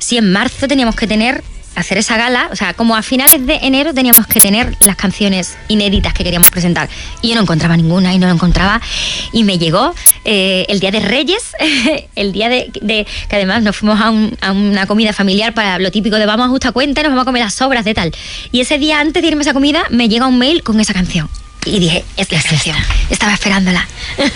sí, en marzo teníamos que hacer esa gala, o sea, como a finales de enero teníamos que tener las canciones inéditas que queríamos presentar. Y yo no encontraba ninguna y no la encontraba. Y me llegó el día de Reyes, el día de que además nos fuimos a una comida familiar para lo típico de vamos a justa cuenta y nos vamos a comer las sobras de tal. Y ese día antes de irme a esa comida me llega un mail con esa canción. Y dije, es la canción, estaba esperándola.